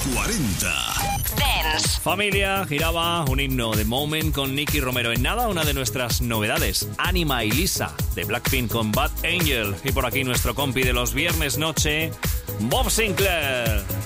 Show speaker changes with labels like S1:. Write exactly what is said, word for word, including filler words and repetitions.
S1: cuarenta.
S2: Dance.
S3: Familia, giraba un himno de Moment con Nicky Romero. En nada, una de nuestras novedades, Anima y Lisa, de Blackpink con Bad Angel. Y por aquí nuestro compi de los viernes noche, Bob Sinclair.